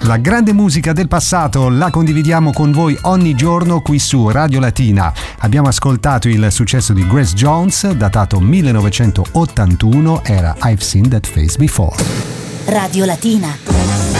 La grande musica del passato la condividiamo con voi ogni giorno qui su Radio Latina. Abbiamo ascoltato il successo di Grace Jones, datato 1981, era I've Seen That Face Before. Radio Latina.